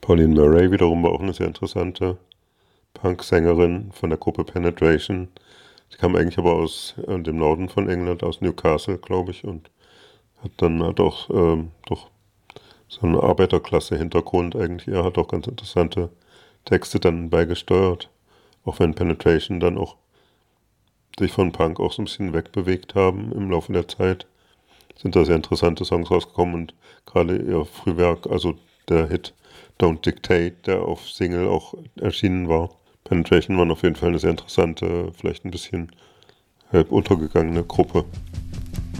Pauline Murray wiederum war auch eine sehr interessante Punk-Sängerin von der Gruppe Penetration. Sie kam eigentlich aber aus dem Norden von England, aus Newcastle, glaube ich, und hat auch doch so einen Arbeiterklasse-Hintergrund eigentlich. Er hat auch ganz interessante Texte dann beigesteuert. Auch wenn Penetration dann auch sich von Punk auch so ein bisschen wegbewegt haben im Laufe der Zeit, sind da sehr interessante Songs rausgekommen und gerade ihr Frühwerk, also der Hit Don't Dictate, der auf Single auch erschienen war. Penetration waren auf jeden Fall eine sehr interessante, vielleicht ein bisschen halb untergegangene Gruppe.